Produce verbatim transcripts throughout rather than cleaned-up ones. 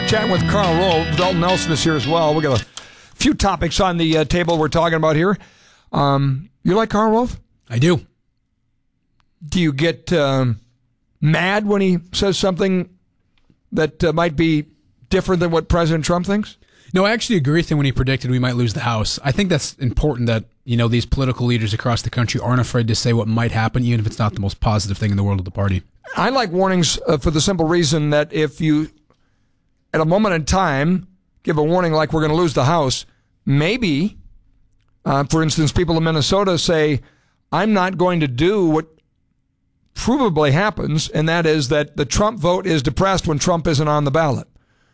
We're chatting with Karl Rove. Dalton Nelson is here as well. We got a few topics on the uh, table we're talking about here. Um, you like Karl Rove? I do. Do you get um, mad when he says something that uh, might be different than what President Trump thinks? No, I actually agree with him when he predicted we might lose the House. I think that's important that, you know, these political leaders across the country aren't afraid to say what might happen, even if it's not the most positive thing in the world of the party. I like warnings uh, for the simple reason that if you, at a moment in time, give a warning like we're going to lose the House, maybe, uh, for instance, people in Minnesota say, I'm not going to do what provably happens, and that is that the Trump vote is depressed when Trump isn't on the ballot.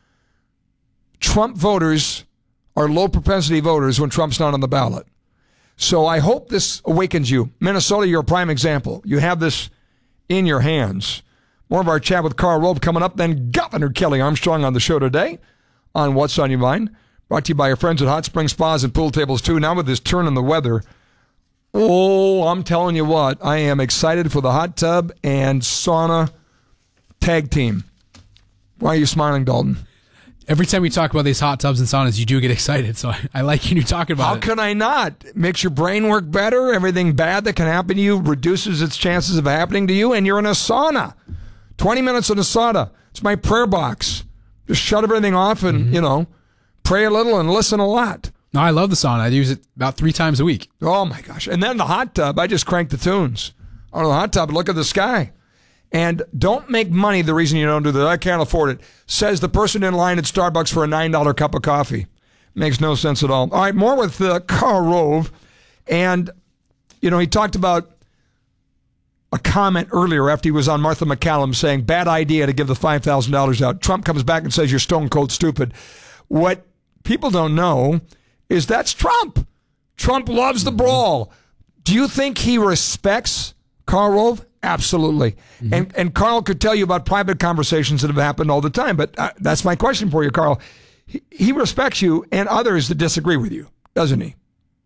Trump voters are low propensity voters when Trump's not on the ballot. So I hope this awakens you. Minnesota, you're a prime example. You have this in your hands. More of our chat with Karl Rove coming up, then Governor Kelly Armstrong on the show today on What's on Your Mind. Brought to you by our friends at Hot Spring Spas and Pool Tables, too. Now with this turn in the weather, oh, I'm telling you what, I am excited for the hot tub and sauna tag team. Why are you smiling, Dalton? Every time we talk about these hot tubs and saunas, you do get excited, so I, I like you talking about How it. How can I not? It makes your brain work better. Everything bad that can happen to you reduces its chances of happening to you, and you're in a sauna. twenty minutes in a sauna. It's my prayer box. Just shut everything off and, mm-hmm. you know, pray a little and listen a lot. No, I love the sauna. I use it about three times a week. Oh, my gosh. And then the hot tub, I just crank the tunes. On the hot tub, look at the sky. And don't make money the reason you don't do that. I can't afford it. Says the person in line at Starbucks for a nine dollar cup of coffee. Makes no sense at all. All right, more with uh, Karl Rove. And, you know, he talked about a comment earlier after he was on Martha McCallum saying, bad idea to give the five thousand dollars out. Trump comes back and says, you're stone cold stupid. What people don't know is that's Trump. Trump loves the brawl. Do you think he respects Karl Rove? Absolutely. Mm-hmm. And and Karl could tell you about private conversations that have happened all the time. But uh, that's my question for you, Karl. He, he respects you and others that disagree with you, doesn't he?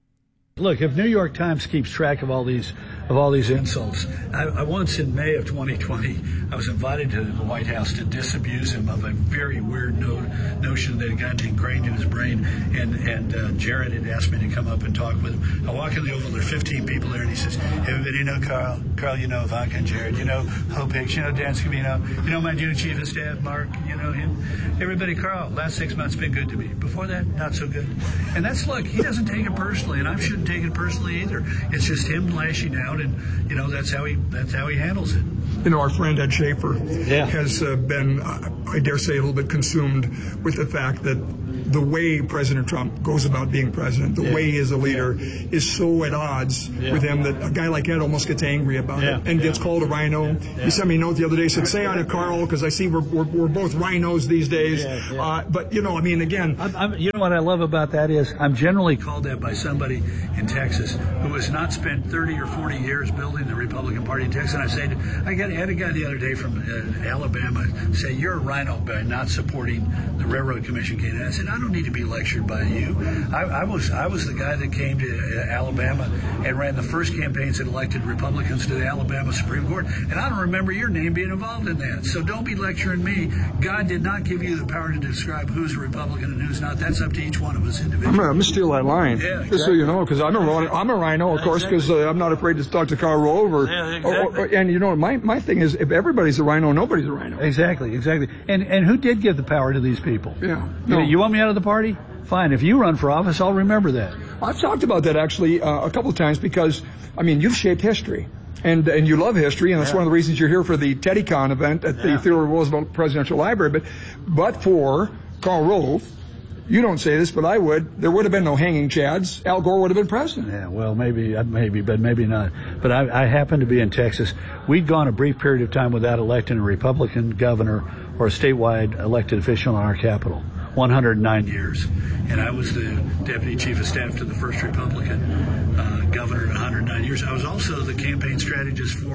Look, if New York Times keeps track of all these of all these insults, I, I once in May of twenty twenty, I was invited to the White House to disabuse him of a very weird no, notion that had gotten ingrained in his brain. And and uh, Jared had asked me to come up and talk with him. I walk in the Oval, there are fifteen people there, and he says, "Everybody you know Karl? Karl, you know Ivanka and Jared, you know Hope Hicks, you know Dan Scavino, you know my new chief of staff, Mark, you know him. Everybody, Karl, last six months been good to me. Before that, not so good." And that's, look, he doesn't take it personally, and I shouldn't take it personally either. It's just him lashing out, and you know that's how he that's how he handles it. You know, our friend Ed Schaefer yeah. has uh, been, uh, I dare say, a little bit consumed with the fact that the way President Trump goes about being president, the yeah. way he is a leader, yeah. is so at odds yeah. with him that a guy like Ed almost gets angry about yeah. it and yeah. gets called a rhino. Yeah. He sent me a note the other day, said, say hi to Karl, because I see we're, we're, we're both rhinos these days. Yeah, yeah. Uh, but, you know, I mean, again. I'm, I'm, you know what I love about that is I'm generally called that by somebody in Texas who has not spent thirty or forty years building the Republican Party in Texas. And I said, I got, had a guy the other day from uh, Alabama say, you're a rhino by not supporting the Railroad Commission candidate. I said, I don't need to be lectured by you. I, I was I was the guy that came to uh, Alabama and ran the first campaigns that elected Republicans to the Alabama Supreme Court, and I don't remember your name being involved in that. So don't be lecturing me. God did not give you the power to describe who's a Republican and who's not. That's up to each one of us individually. I'm going to steal that line, yeah, exactly. just so you know, because I'm a I'm a rhino, of course, because uh, I'm not afraid to talk to Karl Rove. Or, yeah, exactly. or, or, and you know, my my thing is, if everybody's a rhino, nobody's a rhino. Exactly, exactly. And and who did give the power to these people? Yeah. No. You, you want me out of the party? Fine. If you run for office, I'll remember that. I've talked about that actually uh, a couple of times because, I mean, you've shaped history. And and you love history, and that's yeah. one of the reasons you're here for the TeddyCon event at yeah. the Theodore Roosevelt Presidential Library. But but for Karl Rove, you don't say this, but I would, there would have been no hanging chads. Al Gore would have been president. Yeah, well, maybe, maybe, but maybe not. But I, I happened to be in Texas. We'd gone a brief period of time without electing a Republican governor or a statewide elected official in our capital. one hundred nine years. And I was the deputy chief of staff to the first Republican uh, governor in one hundred nine years. I was also the campaign strategist for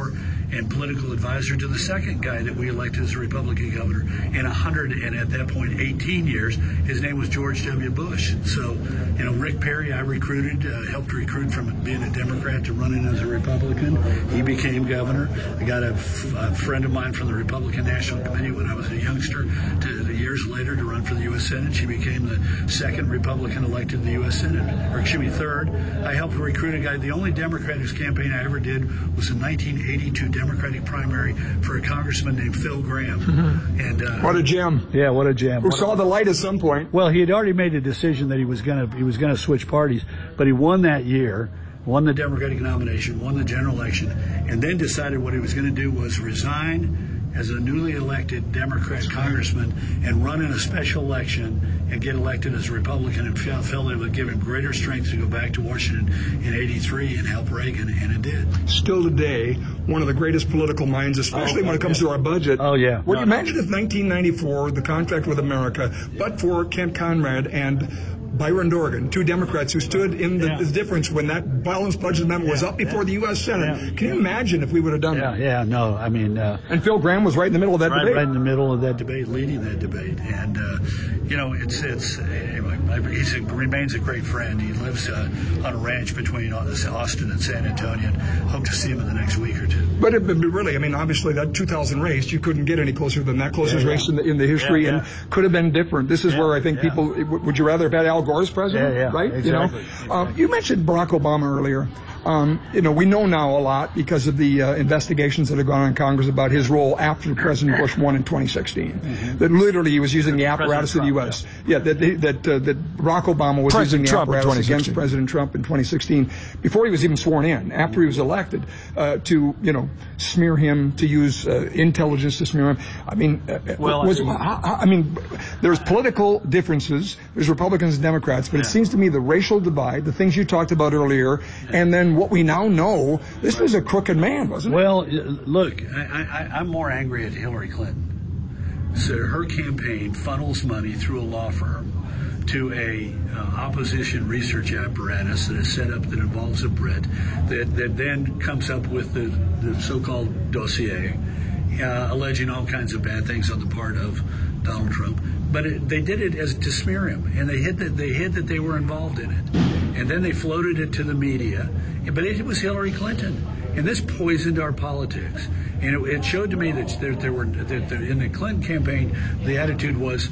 and political advisor to the second guy that we elected as a Republican governor in one hundred, and at that point, eighteen years. His name was George W. Bush. So, you know, Rick Perry, I recruited, uh, helped recruit from being a Democrat to running as a Republican. He became governor. I got a, f- a friend of mine from the Republican National Committee when I was a youngster, to, years later, to run for the U S Senate. She became the second Republican elected in the U S Senate, or excuse me, third. I helped recruit a guy. The only Democrat whose campaign I ever did was a nineteen eighty-two Democratic primary for a congressman named Phil Gramm. Mm-hmm. And uh, what a gem! Yeah, what a gem! Who what saw a, the light at some point? Well, he had already made a decision that he was going to he was going to switch parties, but he won that year. Won the Democratic nomination, won the general election, and then decided what he was going to do was resign as a newly elected Democrat congressman and run in a special election and get elected as a Republican, and felt, felt it would give him greater strength to go back to Washington in eighty-three and help Reagan, and it did. Still today, one of the greatest political minds, especially oh, when it comes yeah. to our budget. Oh, yeah. Would no, you imagine no. if nineteen ninety-four, the contract with America, but for Kent Conrad and Byron Dorgan, two Democrats who stood in the, yeah. the difference when that balanced budget amendment yeah. was up before yeah. the U S Senate. Yeah. Can you imagine if we would have done yeah. that? Yeah, no, I mean... Uh, and Phil Gramm was right in the middle of that right, debate. Right in the middle of that debate, leading that debate. And, uh, you know, it's... it's anyway, he remains a great friend. He lives uh, on a ranch between Austin and San Antonio, and hope to see him in the next week or two. But it, but really, I mean, obviously that two thousand race, you couldn't get any closer than that, closest yeah, yeah. race in the, in the history, yeah, yeah. and could have been different. This is yeah, where I think yeah. people... Would you rather have had Al Gore as president? Yeah, yeah. Right? Exactly. You know, exactly. uh, you mentioned Barack Obama earlier. Um, you know, we know now a lot because of the uh, investigations that have gone on in Congress about his role after President Bush won in twenty sixteen. Mm-hmm. That literally he was using the apparatus of the U S. Trump, yeah. yeah, that that uh, that Barack Obama was President using the Trump apparatus against President Trump in twenty sixteen before he was even sworn in. After he was elected, uh, to you know smear him, to use uh, intelligence to smear him. I mean, uh, well, was, I, I, I mean, there's political differences. There's Republicans and Democrats, but yeah. it seems to me the racial divide, the things you talked about earlier, yeah. and then what we now know. This was a crooked man, wasn't it? Well, look, I, I, I'm more angry at Hillary Clinton. So her campaign funnels money through a law firm to a uh, opposition research apparatus that is set up that involves a Brit, that, that then comes up with the, the so-called dossier, uh, alleging all kinds of bad things on the part of Donald Trump. But it, they did it as to smear him, and they hid that they hid that they were involved in it, and then they floated it to the media. But it was Hillary Clinton, and this poisoned our politics. And it, it showed to me that there, there were that there, in the Clinton campaign, the attitude was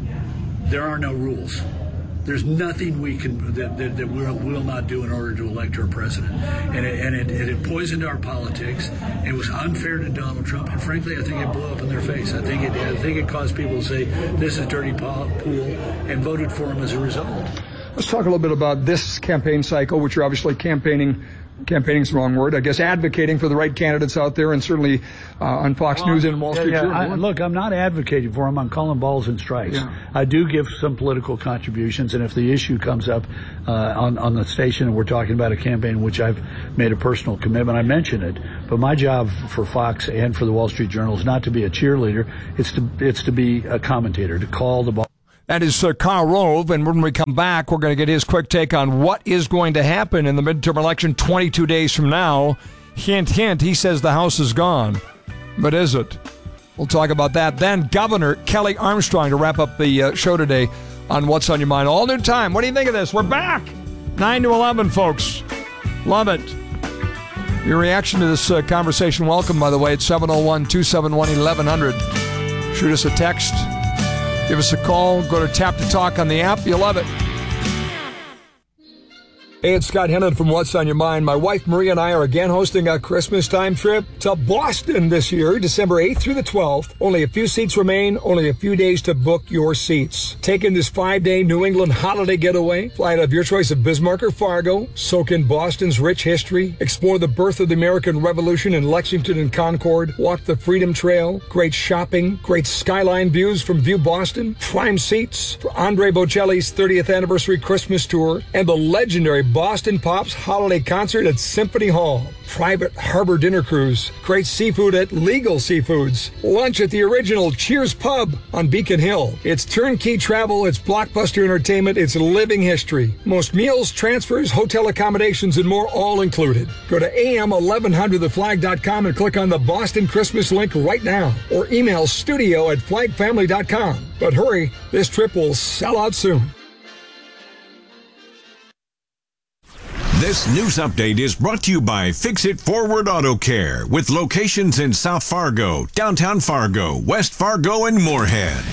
there are no rules. There's nothing we can that, that, that we'll, will not do in order to elect our president, and it, and it, it, it poisoned our politics. It was unfair to Donald Trump, and frankly, I think it blew up in their face. I think it, I think it caused people to say this is dirty pool, and voted for him as a result. Let's talk a little bit about this campaign cycle, which you're obviously campaigning. Campaigning's the wrong word, I guess, advocating for the right candidates out there, and certainly uh, on Fox well, News and Wall Street yeah, Journal. I, look, I'm not advocating for them. I'm calling balls and strikes. Yeah. I do give some political contributions, and if the issue comes up uh, on, on the station and we're talking about a campaign which I've made a personal commitment, I mention it. But my job for Fox and for the Wall Street Journal is not to be a cheerleader. It's to, it's to be a commentator, to call the ball. That is uh, Karl Rove, and when we come back, we're going to get his quick take on what is going to happen in the midterm election twenty-two days from now. Hint, hint, he says the House is gone. But is it? We'll talk about that. Then Governor Kelly Armstrong to wrap up the uh, show today on What's on Your Mind. All new time. What do you think of this? We're back. nine to eleven, folks. Love it. Your reaction to this uh, conversation, welcome, by the way, at seven oh one, two seven one, eleven hundred. Shoot us a text. Give us a call. Go to Tap to Talk on the app. You'll love it. Hey, it's Scott Hennon from What's on Your Mind. My wife Maria and I are again hosting a Christmas time trip to Boston this year, December eighth through the twelfth. Only a few seats remain, only a few days to book your seats. Take in this five-day New England holiday getaway. Fly out of your choice of Bismarck or Fargo. Soak in Boston's rich history. Explore the birth of the American Revolution in Lexington and Concord. Walk the Freedom Trail. Great shopping. Great skyline views from View Boston. Prime seats for Andre Bocelli's thirtieth anniversary Christmas tour. And the legendary Boston Pops holiday concert at Symphony Hall. Private harbor dinner cruise. Great seafood at Legal Seafoods. Lunch at the original Cheers Pub on Beacon Hill. It's turnkey travel, it's blockbuster entertainment, it's living history. Most meals, transfers, hotel accommodations, and more all included. Go to A M eleven hundred the flag dot com and click on the Boston Christmas link right now. Or email studio at flag family dot com. But hurry, this trip will sell out soon. This news update is brought to you by Fix It Forward Auto Care, with locations in South Fargo, downtown Fargo, West Fargo, and Moorhead.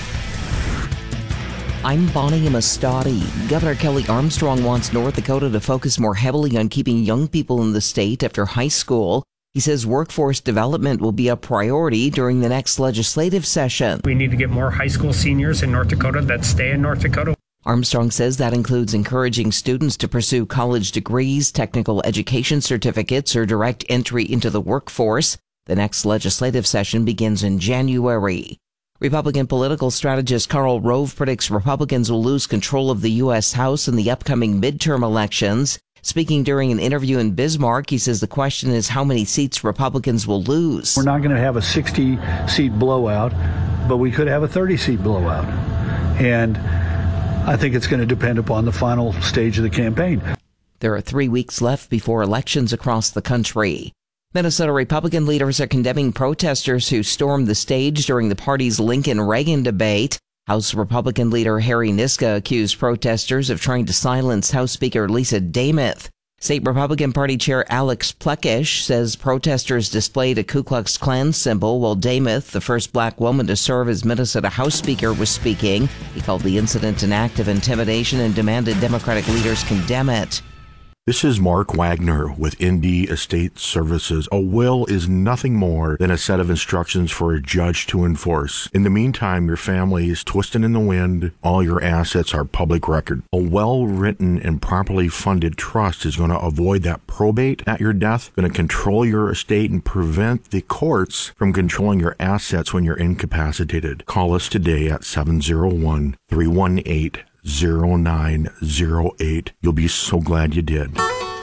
I'm Bonnie Amistadi. Governor Kelly Armstrong wants North Dakota to focus more heavily on keeping young people in the state after high school. He says workforce development will be a priority during the next legislative session. We need to get more high school seniors in North Dakota that stay in North Dakota. Armstrong says that includes encouraging students to pursue college degrees, technical education certificates, or direct entry into the workforce. The next legislative session begins in January. Republican political strategist Karl Rove predicts Republicans will lose control of the U S House in the upcoming midterm elections. Speaking during an interview in Bismarck, he says the question is how many seats Republicans will lose. We're not going to have a sixty-seat blowout, but we could have a thirty-seat blowout. And I think it's going to depend upon the final stage of the campaign. There are three weeks left before elections across the country. Minnesota Republican leaders are condemning protesters who stormed the stage during the party's Lincoln-Reagan debate. House Republican leader Harry Niska accused protesters of trying to silence House Speaker Lisa Dameth. State Republican Party Chair Alex Plekish says protesters displayed a Ku Klux Klan symbol while Dameth, the first black woman to serve as Minnesota House Speaker, was speaking. He called the incident an act of intimidation and demanded Democratic leaders condemn it. This is Mark Wagner with Indy Estate Services. A will is nothing more than a set of instructions for a judge to enforce. In the meantime, your family is twisting in the wind. All your assets are public record. A well-written and properly funded trust is going to avoid that probate at your death, going to control your estate and prevent the courts from controlling your assets when you're incapacitated. Call us today at seven oh one, three one eight, zero nine zero eight. You'll be so glad you did.